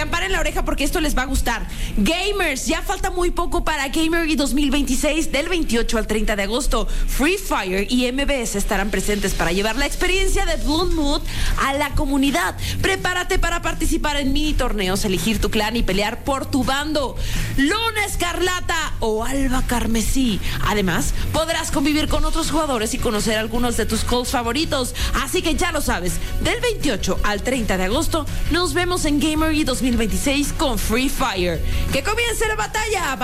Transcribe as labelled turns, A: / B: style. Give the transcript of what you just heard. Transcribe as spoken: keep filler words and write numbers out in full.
A: Oigan, paren la oreja porque esto les va a gustar. Gamers, ya falta muy poco para Gamer dos mil veintiséis. Del veintiocho al treinta de agosto, Free Fire y M B S estarán presentes para llevar la experiencia de Blood Moon a la comunidad. Prepárate para participar en mini torneos, elegir tu clan y pelear por tu bando. Luna Escarlata o Alba Carmesí. Además, podrás convivir con otros jugadores y conocer algunos de tus calls favoritos. Así que ya lo sabes, del veintiocho al treinta de agosto nos vemos en Gamer dos mil veintiséis con Free Fire. ¡Que comience la batalla!